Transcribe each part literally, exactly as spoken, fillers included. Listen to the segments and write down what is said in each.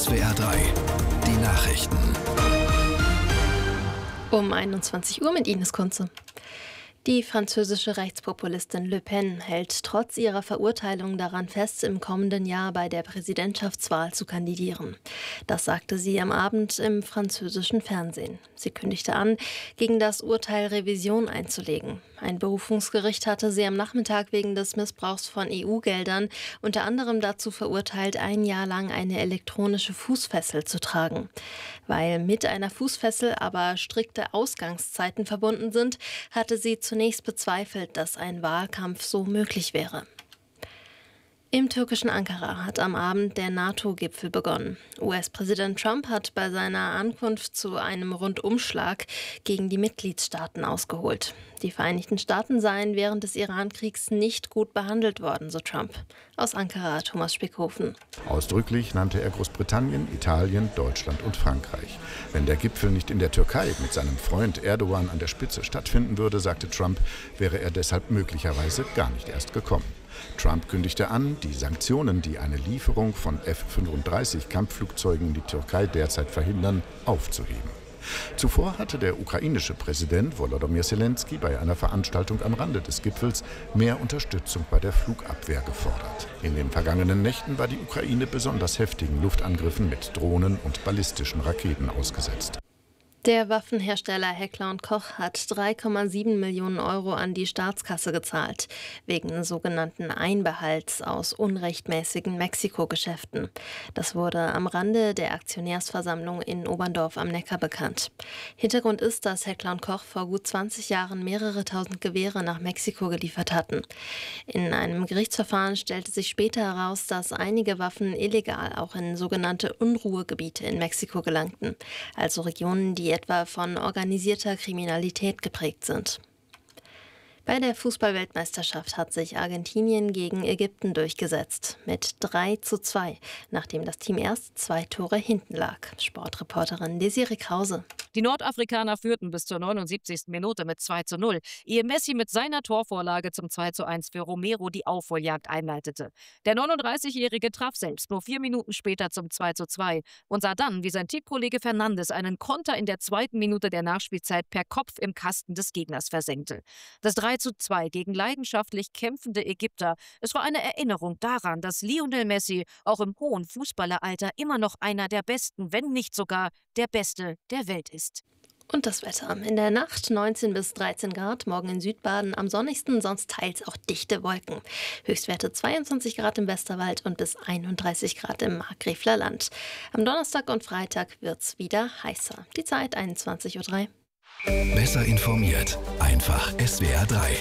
S W R drei, die Nachrichten. Um einundzwanzig Uhr mit Ines Kunze. Die französische Rechtspopulistin Le Pen hält trotz ihrer Verurteilung daran fest, im kommenden Jahr bei der Präsidentschaftswahl zu kandidieren. Das sagte sie am Abend im französischen Fernsehen. Sie kündigte an, gegen das Urteil Revision einzulegen. Ein Berufungsgericht hatte sie am Nachmittag wegen des Missbrauchs von E U-Geldern unter anderem dazu verurteilt, ein Jahr lang eine elektronische Fußfessel zu tragen. Weil mit einer Fußfessel aber strikte Ausgangszeiten verbunden sind, hatte sie zunächst bezweifelt, dass ein Wahlkampf so möglich wäre. Im türkischen Ankara hat am Abend der NATO-Gipfel begonnen. U S-Präsident Trump hat bei seiner Ankunft zu einem Rundumschlag gegen die Mitgliedstaaten ausgeholt. Die Vereinigten Staaten seien während des Iran-Kriegs nicht gut behandelt worden, so Trump. Aus Ankara Thomas Spickhofen. Ausdrücklich nannte er Großbritannien, Italien, Deutschland und Frankreich. Wenn der Gipfel nicht in der Türkei mit seinem Freund Erdogan an der Spitze stattfinden würde, sagte Trump, wäre er deshalb möglicherweise gar nicht erst gekommen. Trump kündigte an, die Sanktionen, die eine Lieferung von F fünfunddreißig Kampfflugzeugen in die Türkei derzeit verhindern, aufzuheben. Zuvor hatte der ukrainische Präsident Volodymyr Zelensky bei einer Veranstaltung am Rande des Gipfels mehr Unterstützung bei der Flugabwehr gefordert. In den vergangenen Nächten war die Ukraine besonders heftigen Luftangriffen mit Drohnen und ballistischen Raketen ausgesetzt. Der Waffenhersteller Heckler und Koch hat drei Komma sieben Millionen Euro an die Staatskasse gezahlt, wegen sogenannten Einbehalts aus unrechtmäßigen Mexiko-Geschäften. Das wurde am Rande der Aktionärsversammlung in Oberndorf am Neckar bekannt. Hintergrund ist, dass Heckler und Koch vor gut zwanzig Jahren mehrere tausend Gewehre nach Mexiko geliefert hatten. In einem Gerichtsverfahren stellte sich später heraus, dass einige Waffen illegal auch in sogenannte Unruhegebiete in Mexiko gelangten, also Regionen, die etwa von organisierter Kriminalität geprägt sind. Bei der Fußball-Weltmeisterschaft hat sich Argentinien gegen Ägypten durchgesetzt. Mit drei zu zwei, nachdem das Team erst zwei Tore hinten lag. Sportreporterin Desiree Krause. Die Nordafrikaner führten bis zur neunundsiebzigsten Minute mit zwei zu null, ehe Messi mit seiner Torvorlage zum zwei zu eins für Romero die Aufholjagd einleitete. Der neununddreißigjährige traf selbst nur vier Minuten später zum zwei zu zwei und sah dann, wie sein Teamkollege Fernandes einen Konter in der zweiten Minute der Nachspielzeit per Kopf im Kasten des Gegners versenkte. Das drei zu zwei gegen leidenschaftlich kämpfende Ägypter. Es war eine Erinnerung daran, dass Lionel Messi auch im hohen Fußballeralter immer noch einer der Besten, wenn nicht sogar der Beste der Welt ist. Und das Wetter. In der Nacht neunzehn bis dreizehn Grad, morgen in Südbaden am sonnigsten, sonst teils auch dichte Wolken. Höchstwerte zweiundzwanzig Grad im Westerwald und bis einunddreißig Grad im Markgräfler Land. Am Donnerstag und Freitag wird's wieder heißer. Die Zeit einundzwanzig Uhr drei. Besser informiert, einfach S W R drei.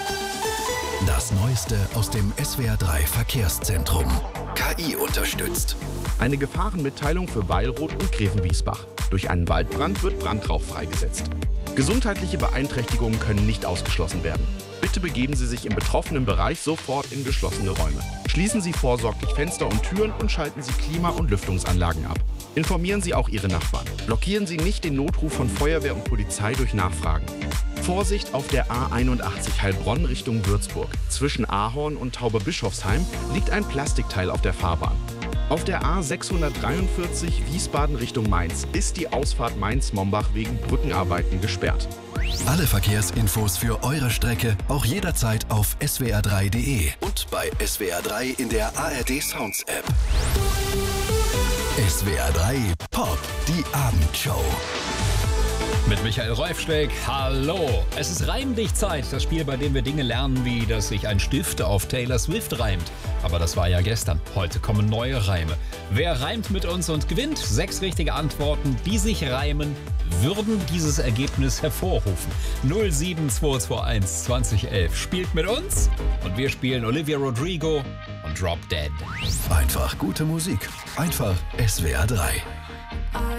Das Neueste aus dem S W R drei Verkehrszentrum. K I unterstützt. Eine Gefahrenmitteilung für Weilroth und Grevenwiesbach. Durch einen Waldbrand wird Brandrauch freigesetzt. Gesundheitliche Beeinträchtigungen können nicht ausgeschlossen werden. Bitte begeben Sie sich im betroffenen Bereich sofort in geschlossene Räume. Schließen Sie vorsorglich Fenster und Türen und schalten Sie Klima- und Lüftungsanlagen ab. Informieren Sie auch Ihre Nachbarn. Blockieren Sie nicht den Notruf von Feuerwehr und Polizei durch Nachfragen. Vorsicht auf der A einundachtzig Heilbronn Richtung Würzburg. Zwischen Ahorn und Tauberbischofsheim liegt ein Plastikteil auf der Fahrbahn. Auf der A sechshundertdreiundvierzig Wiesbaden Richtung Mainz ist die Ausfahrt Mainz-Mombach wegen Brückenarbeiten gesperrt. Alle Verkehrsinfos für eure Strecke auch jederzeit auf S W R drei punkt de und bei S W R drei in der A R D Sounds App. S W R drei Pop, die Abendshow. Mit Michael Räufsteig, hallo. Es ist Reimdichtzeit, das Spiel, bei dem wir Dinge lernen, wie dass sich ein Stift auf Taylor Swift reimt. Aber das war ja gestern. Heute kommen neue Reime. Wer reimt mit uns und gewinnt? Sechs richtige Antworten, die sich reimen, würden dieses Ergebnis hervorrufen. null sieben zwei zwei eins zwanzig elf. Spielt mit uns und wir spielen Olivia Rodrigo und Drop Dead. Einfach gute Musik. Einfach S W R drei.